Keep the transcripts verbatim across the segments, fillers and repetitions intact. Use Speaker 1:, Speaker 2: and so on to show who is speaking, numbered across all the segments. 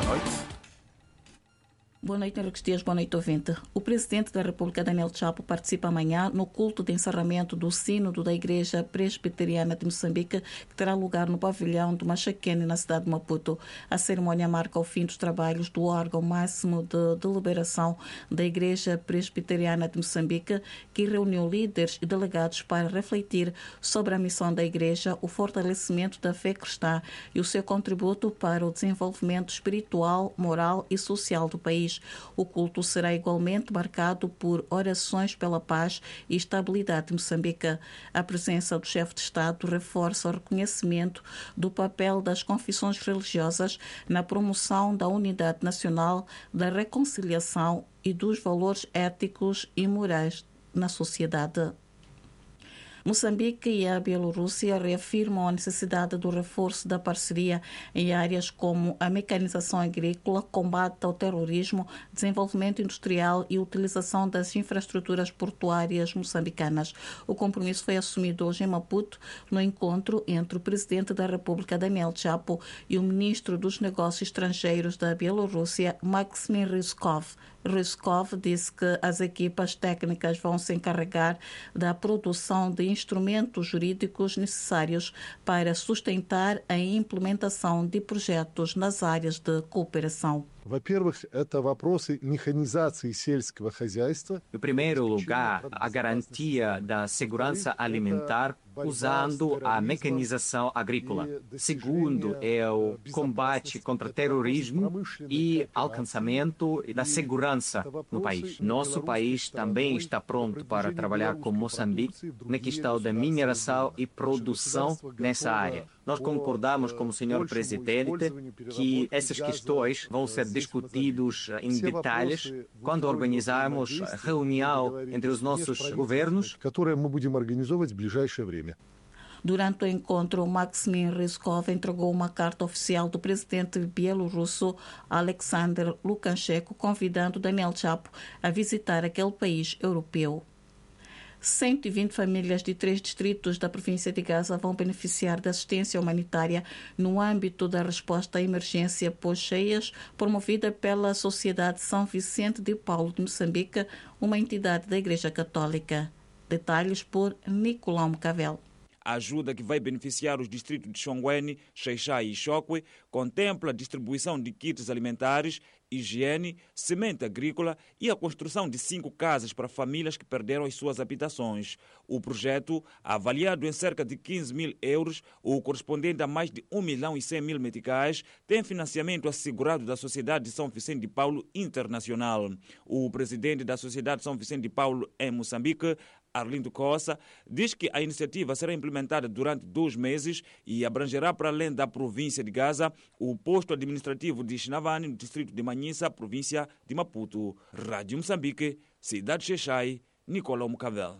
Speaker 1: noite.
Speaker 2: Boa noite, Henrique Dias. Boa noite, ouvinte. O presidente da República, Daniel Chapo, participa amanhã no culto de encerramento do Sínodo da Igreja Presbiteriana de Moçambique, que terá lugar no pavilhão do Machaquene, na cidade de Maputo. A cerimônia marca o fim dos trabalhos do órgão máximo de deliberação da Igreja Presbiteriana de Moçambique, que reuniu líderes e delegados para refletir sobre a missão da Igreja, o fortalecimento da fé cristã e o seu contributo para o desenvolvimento espiritual, moral e social do país. O culto será igualmente marcado por orações pela paz e estabilidade de Moçambique. A presença do chefe de Estado reforça o reconhecimento do papel das confissões religiosas na promoção da unidade nacional, da reconciliação e dos valores éticos e morais na sociedade. Moçambique e a Bielorrússia reafirmam a necessidade do reforço da parceria em áreas como a mecanização agrícola, combate ao terrorismo, desenvolvimento industrial e utilização das infraestruturas portuárias moçambicanas. O compromisso foi assumido hoje em Maputo, no encontro entre o presidente da República, Daniel Chapo, e o ministro dos Negócios Estrangeiros da Bielorrússia, Maxim Ryzhkov. Ryzhkov disse que as equipas técnicas vão se encarregar da produção de instrumentos jurídicos necessários para sustentar a implementação de projetos nas áreas de cooperação.
Speaker 3: Во-первых, это вопросы механизации сельского хозяйства.
Speaker 1: Em primeiro lugar, a garantia da segurança alimentar usando a mecanização agrícola. Segundo, é o combate contra o terrorismo e alcançamento da segurança no país. Nosso país também está pronto para trabalhar com Moçambique na questão da mineração e produção nessa área. Nós concordamos com o senhor presidente que essas questões vão ser discutidos em detalhes quando organizarmos a reunião entre os nossos governos.
Speaker 2: Durante o encontro, Maxim Ryzhkov entregou uma carta oficial do presidente bielorrusso Alexander Lukashenko, convidando Daniel Chapo a visitar aquele país europeu. cento e vinte famílias de três distritos da província de Gaza vão beneficiar da assistência humanitária no âmbito da resposta à emergência pós-cheias, promovida pela Sociedade São Vicente de Paulo de Moçambique, uma entidade da Igreja Católica. Detalhes por Nicolau Mcavel.
Speaker 4: A ajuda, que vai beneficiar os distritos de Xongweni, Xaixai e Xokwe, contempla a distribuição de kits alimentares, higiene, semente agrícola e a construção de cinco casas para famílias que perderam as suas habitações. O projeto, avaliado em cerca de quinze mil euros, o correspondente a mais de um milhão e cem mil meticais, tem financiamento assegurado da Sociedade de São Vicente de Paulo Internacional. O presidente da Sociedade de São Vicente de Paulo em Moçambique, Arlindo Costa, diz que a iniciativa será implementada durante dois meses e abrangerá, para além da província de Gaza, o posto administrativo de Xinavani, no distrito de Manhissa, província de Maputo. Rádio Moçambique, Cidade de Xaixai, Nicolau Mcavel.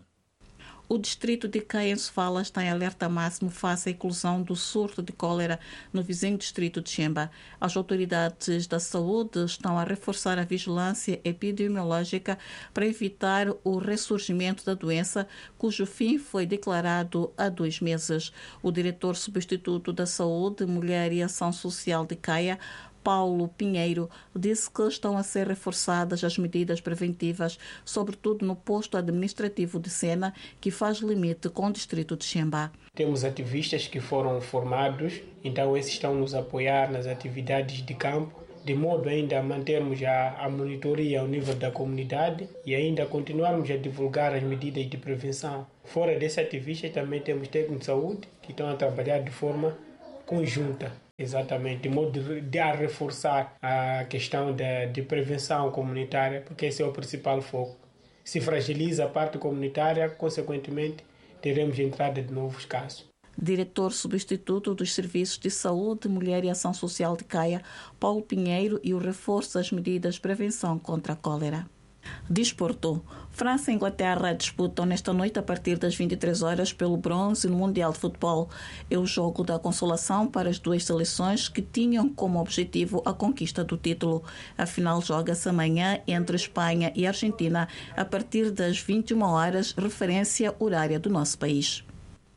Speaker 2: O distrito de Caia, em Sofala, está em alerta máximo face à eclosão do surto de cólera no vizinho distrito de Xemba. As autoridades da saúde estão a reforçar a vigilância epidemiológica para evitar o ressurgimento da doença, cujo fim foi declarado há dois meses. O diretor substituto da Saúde, Mulher e Ação Social de Caia, Paulo Pinheiro, disse que estão a ser reforçadas as medidas preventivas, sobretudo no posto administrativo de Sena, que faz limite com o distrito de Xemba.
Speaker 5: Temos ativistas que foram formados, então esses estão nos apoiar nas atividades de campo, de modo ainda a mantermos a, a monitoria ao nível da comunidade e ainda continuarmos a divulgar as medidas de prevenção. Fora desses ativistas também temos técnicos de saúde que estão a trabalhar de forma conjunta. Exatamente, de modo de, de a reforçar a questão de, de prevenção comunitária, porque esse é o principal foco. Se fragiliza a parte comunitária, consequentemente, teremos entrada de novos casos.
Speaker 2: Diretor substituto dos Serviços de Saúde, Mulher e Ação Social de Caia, Paulo Pinheiro, e o reforço das medidas de prevenção contra a cólera. Desporto. França e Inglaterra disputam nesta noite a partir das vinte e três horas pelo bronze no Mundial de Futebol. É o jogo da consolação para as duas seleções que tinham como objetivo a conquista do título. A final joga-se amanhã entre Espanha e Argentina a partir das vinte e uma horas, referência horária do nosso país.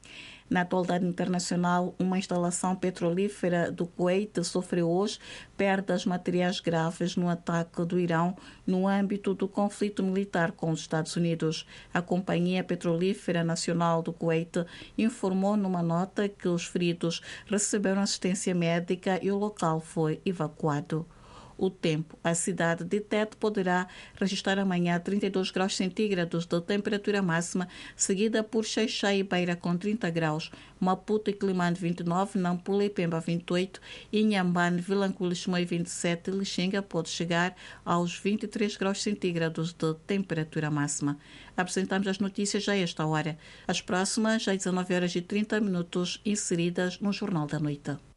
Speaker 2: Na atualidade internacional, uma instalação petrolífera do Kuwait sofreu hoje perdas materiais graves no ataque do Irão no âmbito do conflito militar com os Estados Unidos. A Companhia Petrolífera Nacional do Kuwait informou numa nota que os feridos receberam assistência médica e o local foi evacuado. O tempo. A cidade de Tete poderá registrar amanhã trinta e dois graus centígrados de temperatura máxima, seguida por Xai-Xai e Beira com trinta graus, Maputo e Climane vinte e nove, Nampula e Pemba vinte e oito, Inhambane, Vilanculo e Chimoio vinte e sete, Lixinga pode chegar aos vinte e três graus centígrados de temperatura máxima. Apresentamos as notícias a esta hora. As próximas às dezenove horas e trinta minutos, inseridas no Jornal da Noite.